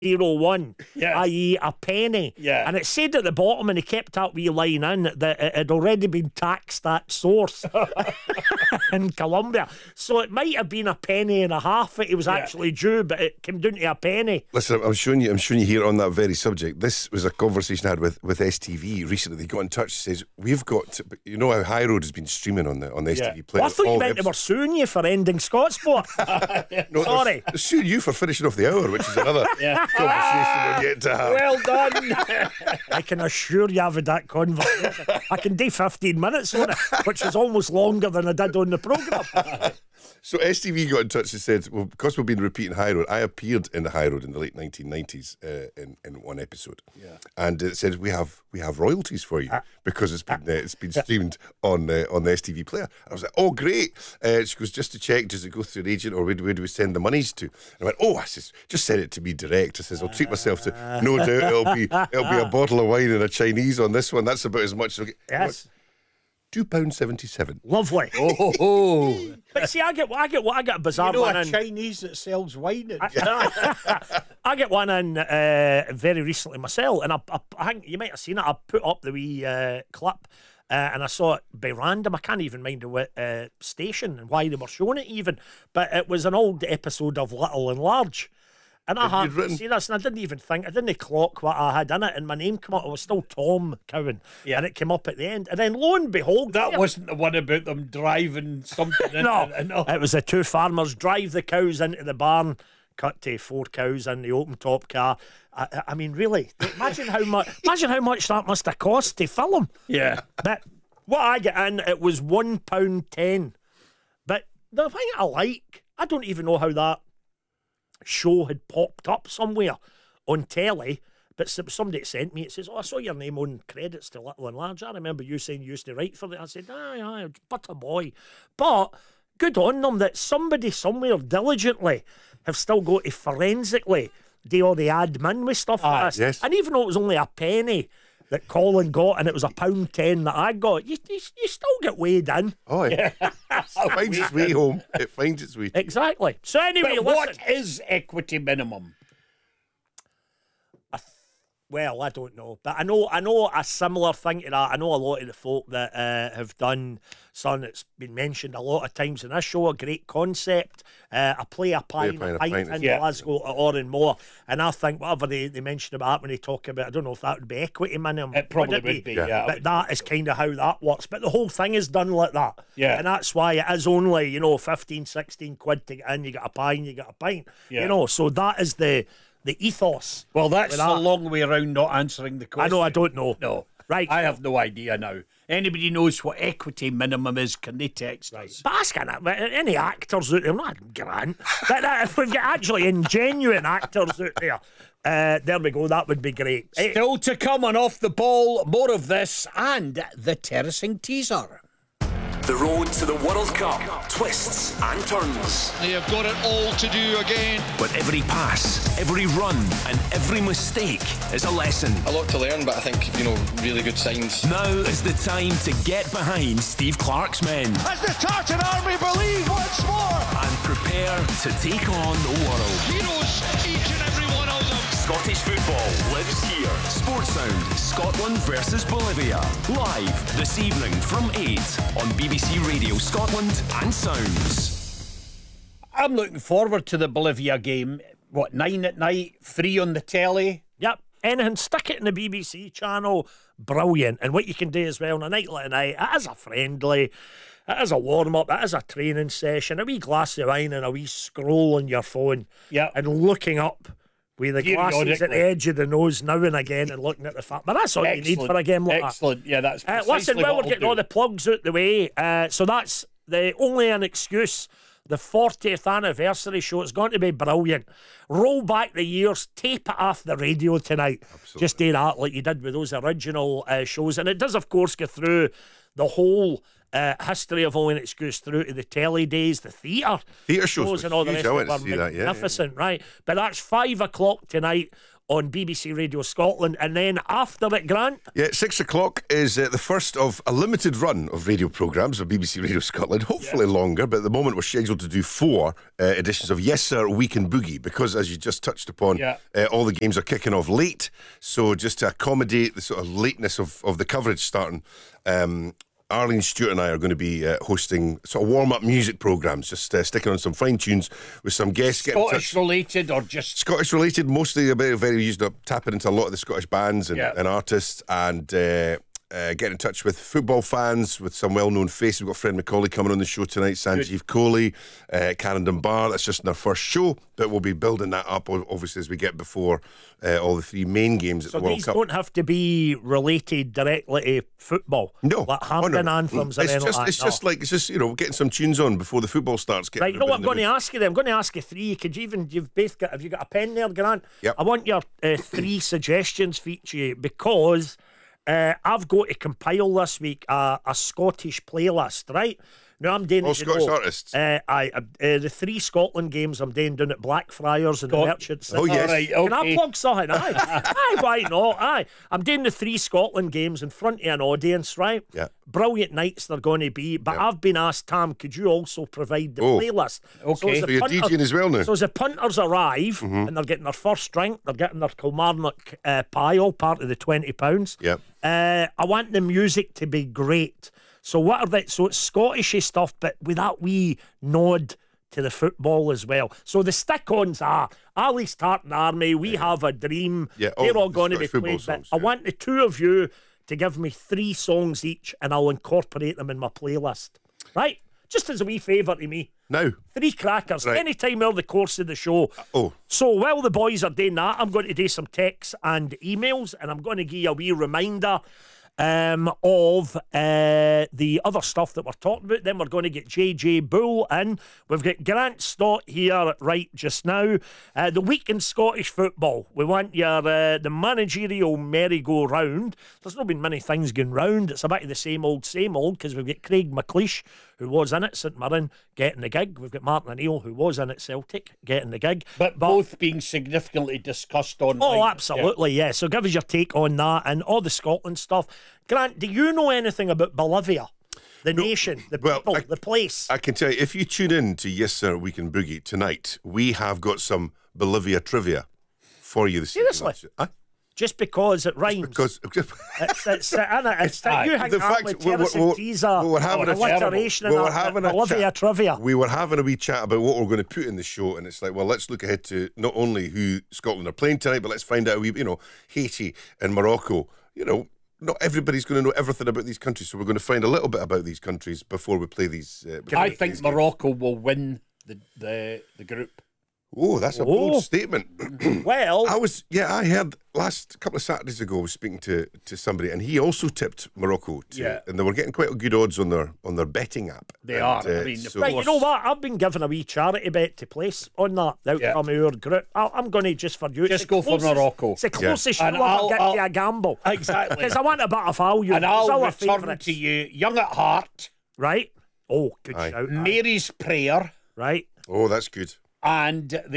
01, Yeah. i.e. a penny. Yeah. And it said at the bottom, and he kept that wee line in, that it had already been taxed at source in Colombia. So it might have been a penny and a half that he was actually due, but it came down to a penny. Listen, I'm showing you here on that very subject. This was a conversation I had with STV recently. They got in touch and says, we've got, you know how High Road has been streaming on the STV Player. Well, I thought you all meant they the were suing you for ending Scott Sport. No, Sorry. they're suing you for finishing off the hour, which is another conversation we're yet to have. Well done. I can assure you I've had that conversation. I can do 15 minutes on it, which is almost longer than I did on the programme. So STV got in touch and said, well, because we've been repeating High Road, I appeared in the High Road in the late 1990s in one episode. Yeah. And it said, we have royalties for you because it's been streamed on the STV Player. And I was like, oh, great. She goes, just to check, does it go through an agent or where do we send the monies to? And I went, I said, just send it to me direct. I says, I'll treat myself to, no doubt it'll be a bottle of wine and a Chinese on this one. That's about as much. Yes. £2.77. Lovely. Oh. But see, I get a bizarre You know one a in. Chinese that sells wine? I get one in very recently myself, and I think you might have seen it. I put up the wee clip, and I saw it by random. I can't even mind what station and why they were showing it even, but it was an old episode of Little and Large. And I had to see this, and I didn't clock what I had in it, and my name came up. It was still Tom Cowan, and it came up at the end. And then lo and behold, that wasn't the one about them driving something in. No, it was the two farmers drive the cows into the barn, cut to 4 cows in the open top car. I mean, really, imagine how much that must have cost to film. Yeah. But what I get in, it was £1.10. But the thing I don't even know how that show had popped up somewhere on telly, but somebody sent me, it says, I saw your name on credits to Little and Large. I remember you saying you used to write for it. I said, aye, but a boy. But good on them that somebody somewhere diligently have still got to forensically do all the admin with stuff like this. Yes. And even though it was only a penny that Colin got and it was £1.10 that I got, you still get weighed in. Oh, yeah. It finds its way home. It finds its way. Exactly. So anyway, But listen. what is equity minimum? Well, I don't know, but I know a similar thing to that. I know a lot of the folk that have done something that's been mentioned a lot of times in this show, a great concept, a play a pint in Glasgow or in more. And I think whatever they mention about when they talk about, I don't know if that would be equity minimum. It probably would be, yeah. But that is kind of how that works. But the whole thing is done like that. Yeah. And that's why it is only, 15, 16 quid to get in. You get a pint, you get a pint. Yeah. So that is the ethos. Well, that's a long way around not answering the question. I know, I don't know. No. Right. I have no idea now. Anybody knows what equity minimum is, can they text us? But ask any actors out there, not Grant, but if we've got actually genuine actors out there we go, that would be great. Still to come on Off the Ball, more of this and the terracing teaser. The road to the World Cup, twists and turns. They have got it all to do again. But every pass, every run, and every mistake is a lesson. A lot to learn, but I think, really good signs. Now is the time to get behind Steve Clarke's men. As the Tartan Army believe once more. And prepare to take on the world. Heroes, each and every one of them. Scottish football lives here. Sportsound, Scotland versus Bolivia. Live this evening from 8 on BBC Radio Scotland and Sounds. I'm looking forward to the Bolivia game. 9 at night, 3 on the telly? Yep. Anything, stick it in the BBC channel. Brilliant. And what you can do as well on a night like tonight, it is a friendly, it is a warm-up, it is a training session, a wee glass of wine and a wee scroll on your phone. Yeah. And looking up with the glasses at the edge of the nose now and again and looking at the fact. But that's all you need for a game like that. Excellent. Yeah, that's precisely listen, well, we're getting all the plugs out the way. So that's only an excuse. The 40th anniversary show, it's going to be brilliant. Roll back the years, tape it off the radio tonight. Absolutely. Just do that like you did with those original shows. And it does, of course, go through the whole history of Only an Excuse through to the telly days, the theatre shows and all the huge. rest I of went it to were see that, magnificent, right? But that's 5 o'clock tonight on BBC Radio Scotland. And then after it, Grant, Yeah, 6 o'clock is the first of a limited run of radio programmes of BBC Radio Scotland, hopefully longer, but at the moment we're scheduled to do 4 editions of Yes Sir Weekend Boogie, because as you just touched upon, all the games are kicking off late, so just to accommodate the sort of lateness of the coverage starting, Arlene Stewart and I are going to be hosting sort of warm-up music programmes, just sticking on some fine tunes with some guests. Scottish related or just Scottish related, mostly very used up, tapping into a lot of the Scottish bands and artists, and getting in touch with football fans with some well-known faces. We've got Fred Macaulay coming on the show tonight, Sanjeev Kohli, Karen Dunbar. That's just in our first show, but we'll be building that up obviously as we get before all the 3 main games at the World these Cup. don't have to be related directly to football. No, like Hampden anthems or anything like that. It's just getting some tunes on before the football starts. Right, you know what I'm going to ask you then? I'm going to ask you 3. You've both got, have you got a pen there, Grant? Yep. I want your 3 suggestions for each of you, because I've got to compile this week a Scottish playlist, right? Now I'm doing All Scottish artists? The 3 Scotland games I'm doing at Blackfriars and the Merchant City. Oh, yes. All right, Can I okay. plug something? Aye. Aye, why not? Aye. I'm doing the 3 Scotland games in front of an audience, right? Yeah. Brilliant nights they're going to be. But I've been asked, Tam, could you also provide the playlist? Okay. as So the you're DJing as well now? So as the punters arrive and they're getting their first drink, they're getting their Kilmarnock pile, part of the £20. Yep. I want the music to be great. So what are they? So it's Scottishy stuff, but with that wee nod to the football as well. So the stick-ons are Ali Tartan Army, We Have a Dream. Yeah, They're all the going to be Scottish football played. But songs, I yeah. want the 2 of you to give me 3 songs each, and I'll incorporate them in my playlist. Right? Just as a wee favour to me. Now, 3 crackers, Right. any time over the course of the show. So while the boys are doing that, I'm going to do some texts and emails, and I'm going to give you a wee reminder of the other stuff that we're talking about. Then we're going to get JJ Bull in. We've got Grant Stott here right just now. The week in Scottish football. We want your the managerial merry-go-round. There's not been many things going round. It's a bit of the same old, because we've got Craig McLeish, who was in at St Mirren, getting the gig. We've got Martin O'Neill, who was in at Celtic, getting the gig. but both being significantly discussed online. Oh, absolutely, yeah. So give us your take on that and all the Scotland stuff. Grant, do you know anything about Bolivia? The nation, the people, the place? I can tell you, if you tune in to Yes Sir Weekend Boogie tonight, we have got some Bolivia trivia for you this evening. Seriously? Aye. Just because it rhymes. Because It's you hang the out fact with Terrace and Teaser, we're having a chat. alliteration We and were that, having a Bolivia chat. trivia. We were having a wee chat about what we're going to put in the show, and it's like, well, let's look ahead to not only who Scotland are playing tonight, but let's find out, Haiti and Morocco. Not everybody's going to know everything about these countries, so we're going to find a little bit about these countries before we play these. I think Morocco will win the group. Oh, that's a bold statement. Well, I heard last couple of Saturdays ago, I was speaking to somebody, and he also tipped Morocco, and they were getting quite good odds on their betting app. They are. I mean, right, you know what? I've been given a wee charity bet to place on that outcome of our group. I'm going to, just for you, Just go for Morocco. It's the closest And you'll ever I'll- get to a gamble. Exactly. Because I want a bit of value. And It's I'll our return favourites. to you, young at heart, Right? Oh, good Aye. shout. Mary's Prayer, Right? Oh, that's good. and